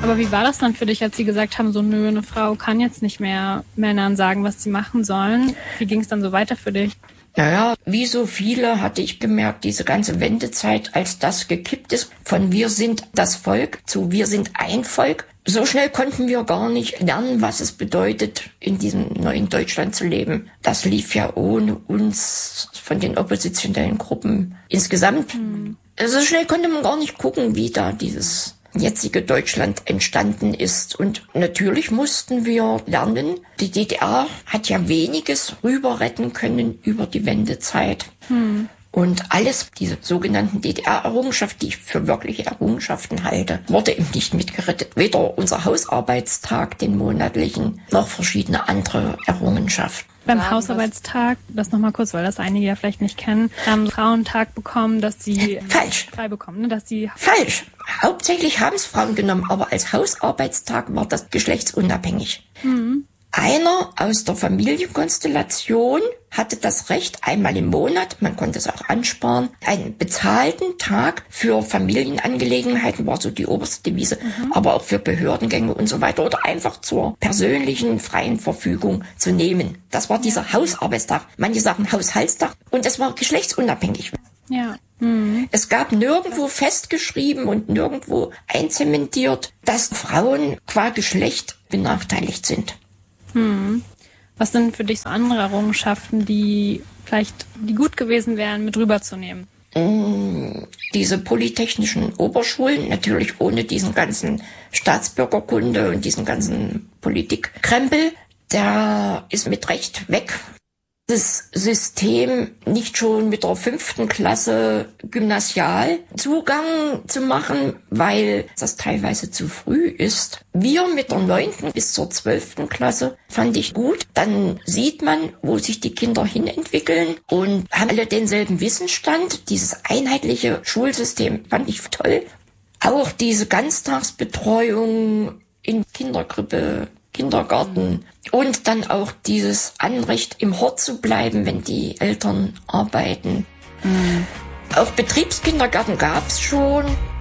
Aber wie war das dann für dich, als sie gesagt haben, so nö, eine Frau kann jetzt nicht mehr Männern sagen, was sie machen sollen? Wie ging es dann so weiter für dich? Naja, wie so viele hatte ich gemerkt, diese ganze Wendezeit, als das gekippt ist, von wir sind das Volk zu wir sind ein Volk. So schnell konnten wir gar nicht lernen, was es bedeutet, in diesem neuen Deutschland zu leben. Das lief ja ohne uns von den oppositionellen Gruppen insgesamt. So schnell konnte man gar nicht gucken, wie da dieses jetzige Deutschland entstanden ist. Und natürlich mussten wir lernen, die DDR hat ja weniges rüber retten können über die Wendezeit. Und alles, diese sogenannten DDR-Errungenschaften, die ich für wirkliche Errungenschaften halte, wurde eben nicht mitgerettet. Weder unser Hausarbeitstag, den monatlichen, noch verschiedene andere Errungenschaften. Beim Hausarbeitstag, das nochmal kurz, weil das einige ja vielleicht nicht kennen, haben Frauentag bekommen, dass sie frei bekommen, ne? Dass sie Falsch. Hauptsächlich haben es Frauen genommen, aber als Hausarbeitstag war das geschlechtsunabhängig. Einer aus der Familienkonstellation hatte das Recht, einmal im Monat, man konnte es auch ansparen, einen bezahlten Tag für Familienangelegenheiten, war so die oberste Devise, aber auch für Behördengänge und so weiter oder einfach zur persönlichen freien Verfügung zu nehmen. Das war dieser Hausarbeitstag. Manche sagen Haushaltstag und es war geschlechtsunabhängig. Ja. Es gab nirgendwo festgeschrieben und nirgendwo einzementiert, dass Frauen qua Geschlecht benachteiligt sind. Was sind für dich so andere Errungenschaften, die gut gewesen wären, mit rüberzunehmen? Diese polytechnischen Oberschulen, natürlich ohne diesen ganzen Staatsbürgerkunde und diesen ganzen Politikkrempel, der ist mit Recht weg. Das System nicht schon mit der 5. Klasse Gymnasial Zugang zu machen, weil das teilweise zu früh ist. Wir mit der 9. bis zur 12. Klasse fand ich gut. Dann sieht man, wo sich die Kinder hinentwickeln und haben alle denselben Wissensstand. Dieses einheitliche Schulsystem fand ich toll. Auch diese Ganztagsbetreuung in Kinderkrippe, Kindergarten und dann auch dieses Anrecht, im Hort zu bleiben, wenn die Eltern arbeiten. Auch Betriebskindergarten gab's schon.